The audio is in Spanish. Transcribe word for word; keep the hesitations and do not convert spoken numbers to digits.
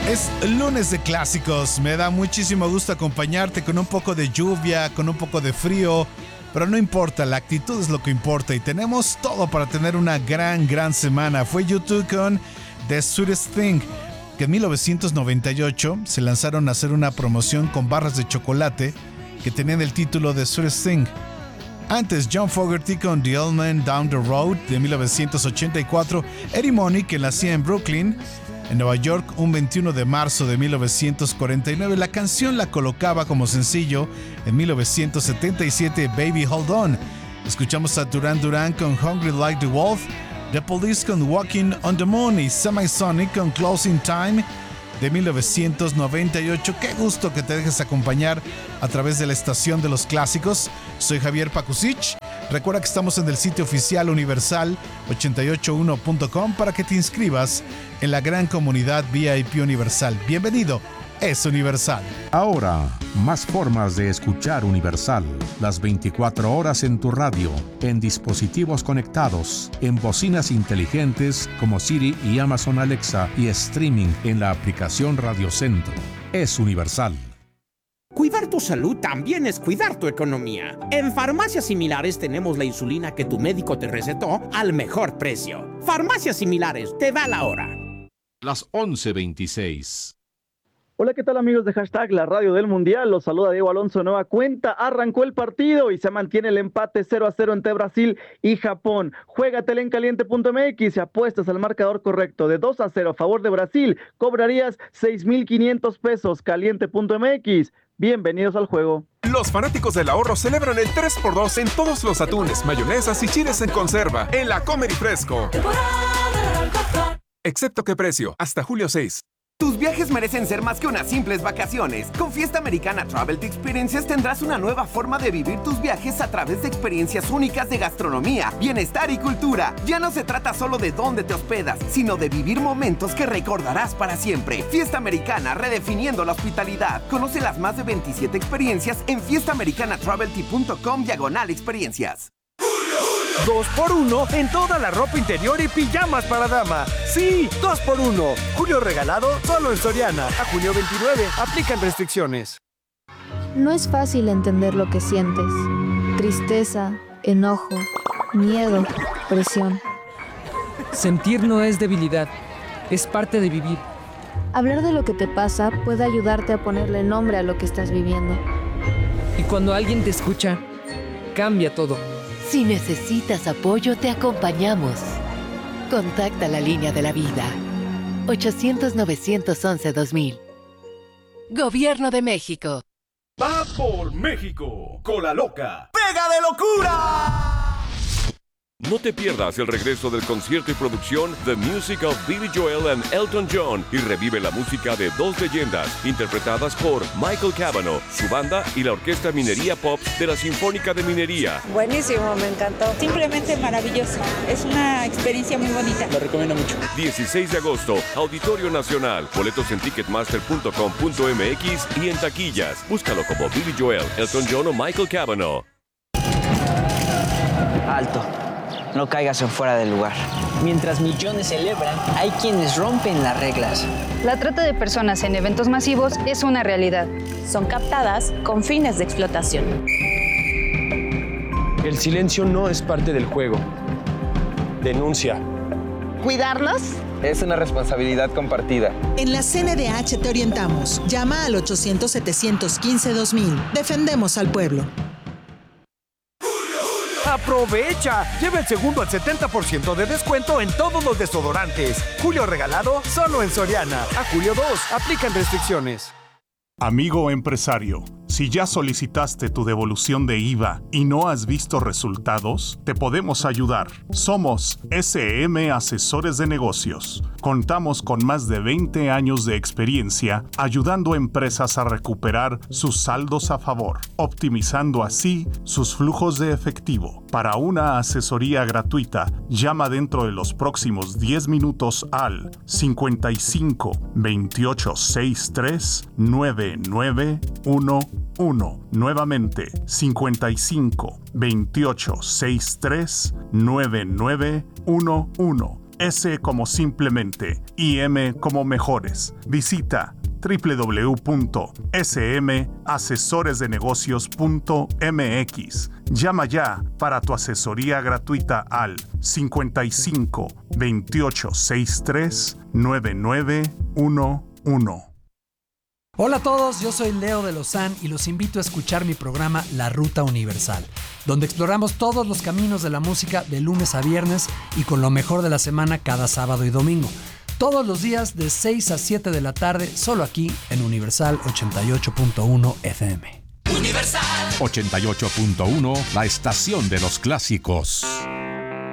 Es lunes de clásicos, me da muchísimo gusto acompañarte con un poco de lluvia, con un poco de frío, pero no importa, la actitud es lo que importa y tenemos todo para tener una gran, gran semana. Fue U dos con The Sweetest Thing, que en mil novecientos noventa y ocho se lanzaron a hacer una promoción con barras de chocolate que tenían el título de Sweetest Thing. Antes, John Fogerty con The Old Man Down the Road de mil novecientos ochenta y cuatro, Eddie Money, que nacía en Brooklyn, en Nueva York, un veintiuno de marzo de mil novecientos cuarenta y nueve. La canción la colocaba como sencillo en mil novecientos setenta y siete, Baby Hold On. Escuchamos a Duran Duran con Hungry Like the Wolf, The Police con Walking on the Moon y Semisonic con Closing Time de mil novecientos noventa y ocho. Qué gusto que te dejes acompañar a través de la estación de los clásicos. Soy Javier Pakusich. Recuerda que estamos en el sitio oficial Universal ochenta y ocho uno punto com para que te inscribas en la gran comunidad V I P Universal. Bienvenido, es Universal. Ahora, más formas de escuchar Universal. Las veinticuatro horas en tu radio, en dispositivos conectados, en bocinas inteligentes como Siri y Amazon Alexa y streaming en la aplicación Radio Centro. Es Universal. Cuidar tu salud también es cuidar tu economía. En Farmacias Similares tenemos la insulina que tu médico te recetó al mejor precio. Farmacias Similares, te da la hora. Las once veintiséis. Hola, ¿qué tal amigos de Hashtag La Radio del Mundial? Los saluda Diego Alonso de nueva cuenta. Arrancó el partido y se mantiene el empate cero a cero entre Brasil y Japón. Juégatela en caliente punto m x y apuestas al marcador correcto de dos a cero a favor de Brasil. Cobrarías seis mil quinientos pesos. caliente punto m x. Bienvenidos al juego. Los fanáticos del ahorro celebran el tres por dos en todos los atunes, mayonesas y chiles en conserva en la Comer y Fresco. Excepto qué precio, hasta julio seis. Tus viajes merecen ser más que unas simples vacaciones. Con Fiesta Americana Travel Experiences tendrás una nueva forma de vivir tus viajes a través de experiencias únicas de gastronomía, bienestar y cultura. Ya no se trata solo de dónde te hospedas, sino de vivir momentos que recordarás para siempre. Fiesta Americana, redefiniendo la hospitalidad. Conoce las más de veintisiete experiencias en fiesta americana travel punto com diagonal experiencias. dos por uno en toda la ropa interior y pijamas para dama. Sí, dos por uno. Julio regalado solo en Soriana. A julio veintinueve. Aplican restricciones. No es fácil entender lo que sientes. Tristeza, enojo, miedo, presión. Sentir no es debilidad. Es parte de vivir. Hablar de lo que te pasa puede ayudarte a ponerle nombre a lo que estás viviendo. Y cuando alguien te escucha, cambia todo. Si necesitas apoyo, te acompañamos. Contacta la línea de la vida. ochocientos, novecientos once, dos mil. Gobierno de México. Va por México. Cola loca. ¡Pega de locura! No te pierdas el regreso del concierto y producción The Music of Billy Joel and Elton John y revive la música de dos leyendas interpretadas por Michael Cavanaugh, su banda y la Orquesta Minería Pop de la Sinfónica de Minería. Buenísimo, me encantó. Simplemente maravilloso. Es una experiencia muy bonita. Lo recomiendo mucho. dieciséis de agosto, Auditorio Nacional. Boletos en ticketmaster punto com punto m x y en taquillas. Búscalo como Billy Joel, Elton John o Michael Cavanaugh. Alto. No caigas en fuera del lugar. Mientras millones celebran, hay quienes rompen las reglas. La trata de personas en eventos masivos es una realidad. Son captadas con fines de explotación. El silencio no es parte del juego. Denuncia. ¿Cuidarnos? Es una responsabilidad compartida. En la C N D H te orientamos. Llama al ochocientos, setecientos quince, dos mil. Defendemos al pueblo. ¡Aprovecha! Lleva el segundo al setenta por ciento de descuento en todos los desodorantes. Julio regalado solo en Soriana. A julio dos. Aplican restricciones. Amigo empresario, si ya solicitaste tu devolución de I V A y no has visto resultados, te podemos ayudar. Somos S M Asesores de Negocios. Contamos con más de veinte años de experiencia ayudando a empresas a recuperar sus saldos a favor, optimizando así sus flujos de efectivo. Para una asesoría gratuita, llama dentro de los próximos diez minutos al cincuenta y cinco, veintiocho, sesenta y tres, nueve nueve uno uno. Nuevamente, cincuenta y cinco, veintiocho, sesenta y tres, nueve nueve uno uno. S como simplemente y M como mejores. Visita doble u doble u doble u punto s m asesores de negocios punto m x. Llama ya para tu asesoría gratuita al cincuenta y cinco, veintiocho, sesenta y tres, noventa y nueve once. Hola a todos, yo soy Leo de Lozán y los invito a escuchar mi programa La Ruta Universal, donde exploramos todos los caminos de la música de lunes a viernes y con lo mejor de la semana cada sábado y domingo. Todos los días de seis a siete de la tarde, solo aquí en Universal ochenta y ocho punto uno F M. Universal ochenta y ocho punto uno, la estación de los clásicos.